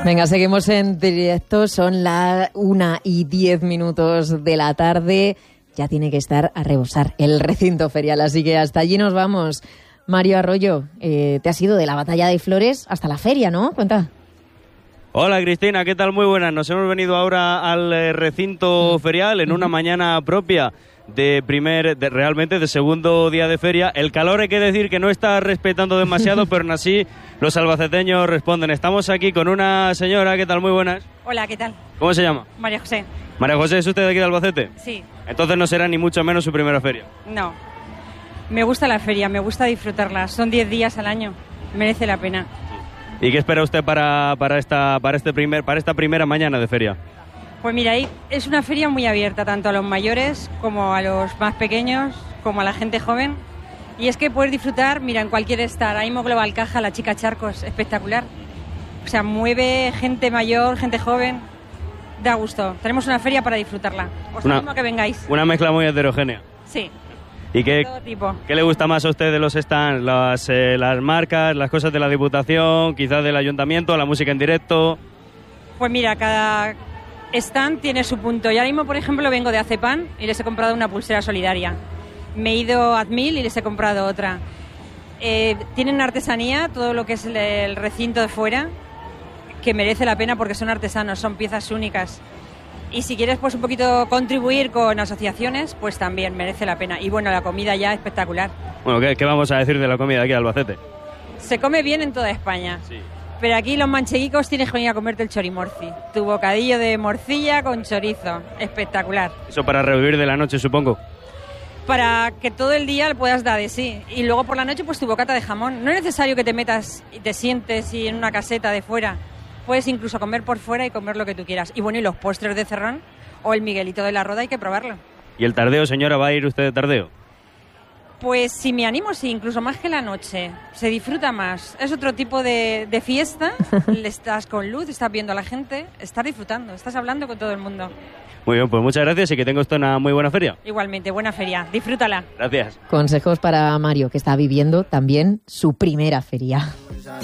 Venga, seguimos en directo, son las 1:10 de la tarde, ya tiene que estar a rebosar el recinto ferial, así que hasta allí nos vamos. Mario Arroyo, te has ido de la Batalla de Flores hasta la feria, ¿no? Cuenta. Hola Cristina, ¿qué tal? Muy buenas. Nos hemos venido ahora al recinto ferial en una mañana propia realmente de segundo día de feria. El calor hay que decir que no está respetando demasiado, pero aún así los albaceteños responden. Estamos aquí con una señora, ¿qué tal? Muy buenas. Hola, ¿qué tal? ¿Cómo se llama? María José. María José, ¿es usted de aquí de Albacete? Sí. Entonces no será ni mucho menos su primera feria. No. Me gusta la feria, me gusta disfrutarla. Son 10 días al año. Merece la pena. ¿Y qué espera usted para esta primera mañana de feria? Pues mira, ahí es una feria muy abierta, tanto a los mayores como a los más pequeños, como a la gente joven. Y es que puedes disfrutar, mira, en cualquier stand. Ahí mismo Global Caja, la chica Charcos, espectacular. O sea, mueve gente mayor, gente joven. Da gusto. Tenemos una feria para disfrutarla. Os animo a que vengáis. Una mezcla muy heterogénea. Sí. ¿Y de todo tipo. qué le gusta más a usted de los stands? Las marcas, las cosas de la Diputación, quizás del Ayuntamiento, la música en directo. Pues mira, cada stand tiene su punto. Y ahora mismo, por ejemplo, vengo de Acepan y les he comprado una pulsera solidaria. Me he ido a Admil y les he comprado otra. Tienen artesanía, todo lo que es el recinto de fuera, que merece la pena porque son artesanos, son piezas únicas. Y si quieres pues un poquito contribuir con asociaciones, pues también merece la pena. Y bueno, la comida ya espectacular. Bueno, ¿qué vamos a decir de la comida aquí de Albacete? Se come bien en toda España. Sí. Pero aquí los mancheguicos tienes que venir a comerte el chorimorci. Tu bocadillo de morcilla con chorizo. Espectacular. Eso para revivir de la noche, supongo. Para que todo el día le puedas dar de sí. Y luego por la noche pues tu bocata de jamón. No es necesario que te metas y te sientes y en una caseta de fuera. Puedes incluso comer por fuera y comer lo que tú quieras. Y bueno, y los postres de Cerrón o el Miguelito de la Roda hay que probarlo. ¿Y el tardeo, señora, va a ir usted de tardeo? Pues si me animo, sí, incluso más que la noche. Se disfruta más. Es otro tipo de fiesta. Estás con luz, estás viendo a la gente, estás disfrutando, estás hablando con todo el mundo. Muy bien, pues muchas gracias y que tenga usted una muy buena feria. Igualmente, buena feria. Disfrútala. Gracias. Consejos para Mario, que está viviendo también su primera feria.